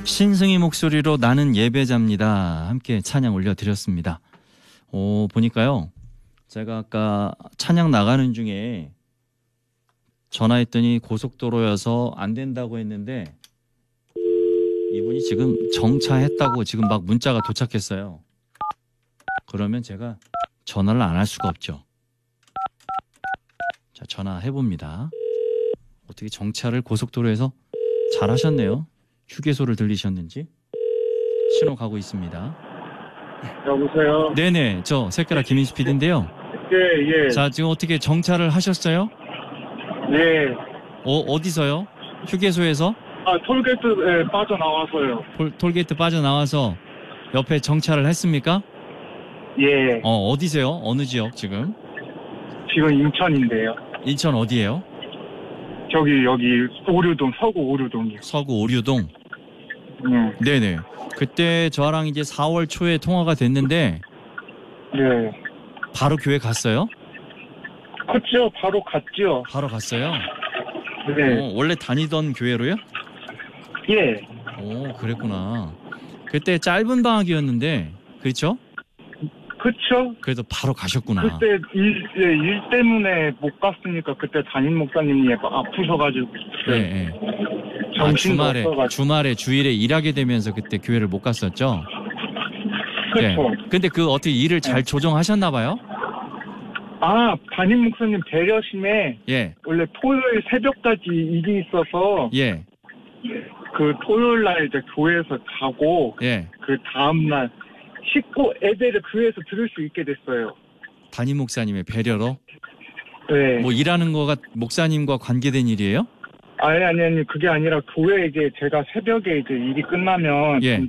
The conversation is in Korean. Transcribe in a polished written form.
신승희 목소리로 나는 예배자입니다. 함께 찬양 올려드렸습니다. 보니까요. 제가 아까 찬양 나가는 중에 전화했더니 고속도로여서 안 된다고 했는데 이분이 지금 정차했다고 지금 막 문자가 도착했어요. 그러면 제가 전화를 안 할 수가 없죠. 자, 전화해봅니다. 어떻게 정차를 고속도로에서 잘 하셨네요. 휴게소를 들리셨는지. 신호 가고 있습니다. 여보세요? 네네, 저 새끼라 김인수 PD인데요. 예, 예. 자, 지금 어떻게 정차를 하셨어요? 예. 어디서요? 휴게소에서? 톨게이트에 빠져나와서요. 톨게이트 빠져나와서 옆에 정차를 했습니까? 예. 어디세요? 어느 지역 지금? 지금 인천인데요. 인천 어디예요? 여기 오류동, 서구 오류동이요. 서구 오류동? 네. 네네. 그때 저랑 이제 4월 초에 통화가 됐는데 네. 바로 교회 갔어요? 그렇죠. 바로 갔죠. 바로 갔어요? 네. 원래 다니던 교회로요? 예. 그랬구나. 그때 짧은 방학이었는데, 그렇죠? 그렇죠. 그래서 바로 가셨구나. 그때 일 때문에 못 갔으니까 그때 담임 목사님이 아프셔가지고. 네. 정신도 없어가지고. 주말에 주일에 일하게 되면서 그때 교회를 못 갔었죠? 그렇죠. 네. 근데 어떻게 일을 잘 조정하셨나 봐요? 담임 목사님 배려심에 예. 원래 토요일 새벽까지 일이 있어서 예. 그 토요일 날 이제 교회에서 자고 예. 그 다음 날 씻고 예배를 교회에서 들을 수 있게 됐어요. 담임 목사님의 배려로? 네. 뭐 일하는 거가 목사님과 관계된 일이에요? 아니 그게 아니라 교회 이제 제가 새벽에 이제 일이 끝나면 예. 이제